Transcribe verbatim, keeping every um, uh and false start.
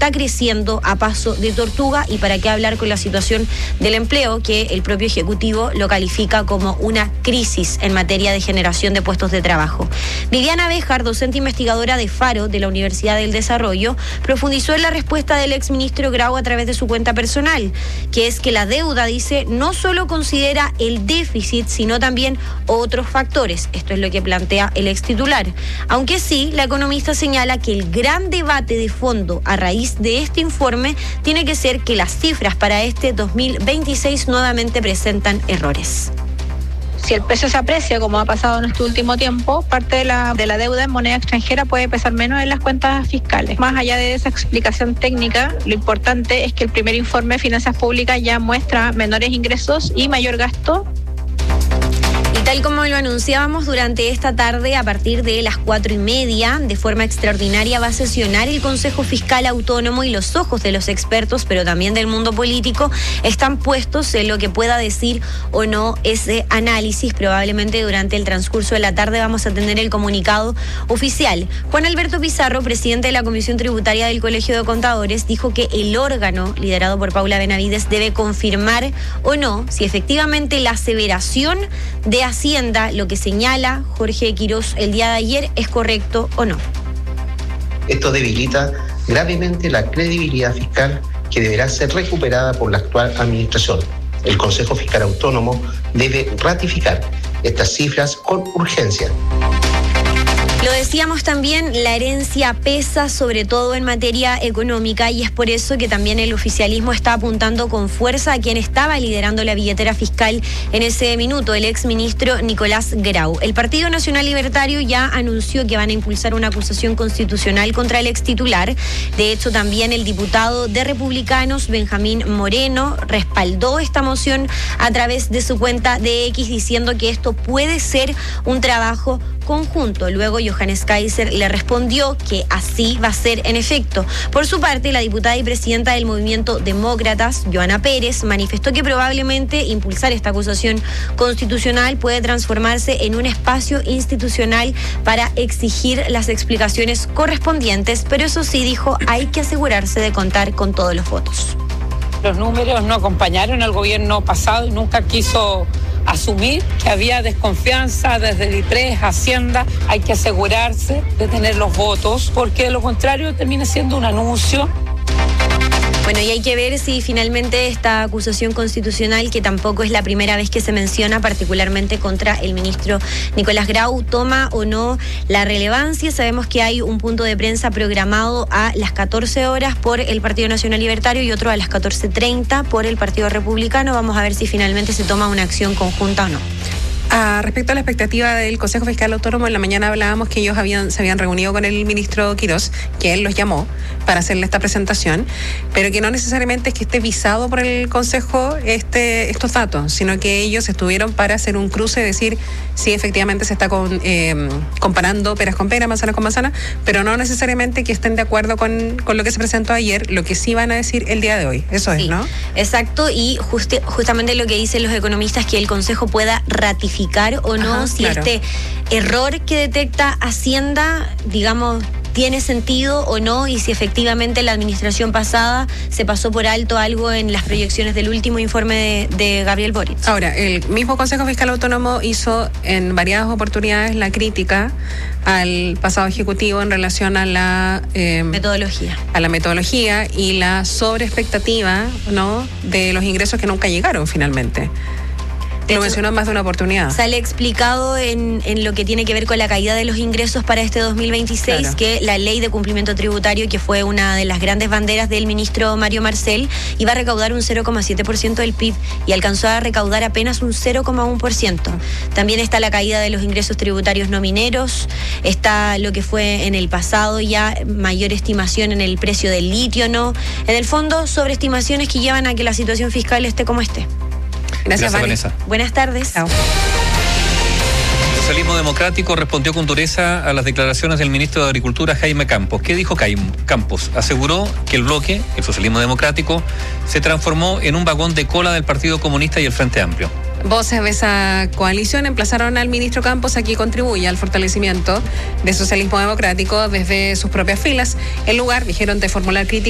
está creciendo a paso de tortuga, y para qué hablar con la situación del empleo, que el propio Ejecutivo lo califica como una crisis en materia de generación de puestos de trabajo. Viviana Béjar, docente investigadora de Faro de la Universidad del Desarrollo, profundizó en la respuesta del exministro Grau a través de su cuenta personal, que es que la deuda, dice, no solo considera el déficit, sino también otros factores. Esto es lo que plantea el ex titular. Aunque sí, la economista señala que el gran debate de fondo a raíz de este informe tiene que ser que las cifras para este dos mil veintiséis nuevamente presentan errores. Si el peso se aprecia, como ha pasado en este último tiempo, parte de la, de la deuda en moneda extranjera puede pesar menos en las cuentas fiscales. Más allá de esa explicación técnica, lo importante es que el primer informe de finanzas públicas ya muestra menores ingresos y mayor gasto. Y tal como lo anunciábamos, durante esta tarde, a partir de las cuatro y media, de forma extraordinaria va a sesionar el Consejo Fiscal Autónomo, y los ojos de los expertos, pero también del mundo político, están puestos en lo que pueda decir o no ese análisis. Probablemente durante el transcurso de la tarde vamos a tener el comunicado oficial. Juan Alberto Pizarro, presidente de la Comisión Tributaria del Colegio de Contadores, dijo que el órgano, liderado por Paula Benavides, debe confirmar o no si efectivamente la aseveración de Hacienda, lo que señala Jorge Quirós el día de ayer, es correcto o no. Esto debilita gravemente la credibilidad fiscal, que deberá ser recuperada por la actual administración. El Consejo Fiscal Autónomo debe ratificar estas cifras con urgencia. Lo decíamos también, la herencia pesa sobre todo en materia económica, y es por eso que también el oficialismo está apuntando con fuerza a quien estaba liderando la billetera fiscal en ese minuto, el exministro Nicolás Grau. El Partido Nacional Libertario ya anunció que van a impulsar una acusación constitucional contra el extitular. De hecho, también el diputado de Republicanos, Benjamín Moreno, respaldó esta moción a través de su cuenta de X, diciendo que esto puede ser un trabajo conjunto. Luego Johannes Kaiser le respondió que así va a ser en efecto. Por su parte, la diputada y presidenta del Movimiento Demócratas, Joana Pérez, manifestó que probablemente impulsar esta acusación constitucional puede transformarse en un espacio institucional para exigir las explicaciones correspondientes, pero eso sí, dijo, hay que asegurarse de contar con todos los votos. Los números no acompañaron al gobierno pasado y nunca quiso asumir que había desconfianza desde el I P R E S, Hacienda. Hay que asegurarse de tener los votos, porque de lo contrario termina siendo un anuncio. Bueno, y hay que ver si finalmente esta acusación constitucional, que tampoco es la primera vez que se menciona, particularmente contra el ministro Nicolás Grau, toma o no la relevancia. Sabemos que hay un punto de prensa programado a las catorce horas por el Partido Nacional Libertario y otro a las catorce treinta por el Partido Republicano. Vamos a ver si finalmente se toma una acción conjunta o no. Ah, respecto a la expectativa del Consejo Fiscal Autónomo, en la mañana hablábamos que ellos habían, se habían reunido con el ministro Quirós, que él los llamó para hacerle esta presentación, pero que no necesariamente es que esté visado por el Consejo este, estos datos, sino que ellos estuvieron para hacer un cruce, decir si efectivamente se está con, eh, comparando peras con peras, manzanas con manzanas, pero no necesariamente que estén de acuerdo con, con lo que se presentó ayer, lo que sí van a decir el día de hoy. Eso sí, es, ¿no? Exacto, y justi- justamente lo que dicen los economistas, que el Consejo pueda ratificar o no. Ajá, si claro. Este error que detecta Hacienda, digamos, tiene sentido o no, y si efectivamente la administración pasada se pasó por alto algo en las proyecciones del último informe de, de Gabriel Boric. Ahora, el mismo Consejo Fiscal Autónomo hizo en varias oportunidades la crítica al pasado ejecutivo en relación a la eh, metodología. A la metodología y la sobreexpectativa, ¿no?, de los ingresos que nunca llegaron finalmente. Lo mencionó en más de una oportunidad. Sale explicado en, en lo que tiene que ver con la caída de los ingresos para este dos mil veintiséis, claro, que la ley de cumplimiento tributario, que fue una de las grandes banderas del ministro Mario Marcel, iba a recaudar un cero coma siete por ciento del P I B y alcanzó a recaudar apenas un cero coma uno por ciento. También está la caída de los ingresos tributarios no mineros, está lo que fue en el pasado ya mayor estimación en el precio del litio, ¿no? En el fondo, sobreestimaciones que llevan a que la situación fiscal esté como esté. Gracias, Gracias Vanessa. Buenas tardes. Chao. El socialismo democrático respondió con dureza a las declaraciones del ministro de Agricultura, Jaime Campos. ¿Qué dijo Campos? Aseguró que el bloque, el socialismo democrático, se transformó en un vagón de cola del Partido Comunista y el Frente Amplio. Voces de esa coalición emplazaron al ministro Campos a que contribuya al fortalecimiento del socialismo democrático desde sus propias filas. En lugar, dijeron, de formular críticas